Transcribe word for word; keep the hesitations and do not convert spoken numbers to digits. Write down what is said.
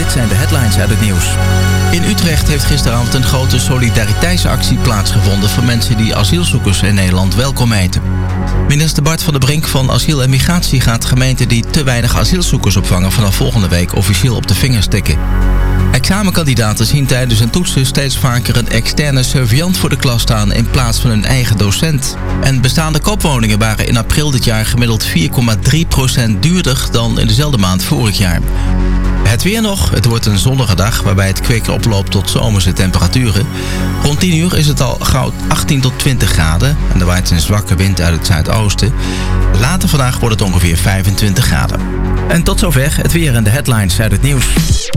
dit zijn de headlines uit het nieuws. In Utrecht heeft gisteravond een grote solidariteitsactie plaatsgevonden voor mensen die asielzoekers in Nederland welkom heten. Minister Bart van der Brink van Asiel en Migratie gaat gemeenten die te weinig asielzoekers opvangen vanaf volgende week officieel op de vingers tikken. Examenkandidaten zien tijdens hun toetsen steeds vaker een externe surveillant voor de klas staan in plaats van een eigen docent. En bestaande koopwoningen waren in april dit jaar gemiddeld vier komma drie procent duurder dan in dezelfde maand vorig jaar. Het weer nog. Het wordt een zonnige dag waarbij het kwik oploopt tot zomerse temperaturen. Rond tien uur is het al gauw achttien tot twintig graden en er waait een zwakke wind uit het zuidoosten. Later vandaag wordt het ongeveer vijfentwintig graden. En tot zover het weer en de headlines uit het nieuws.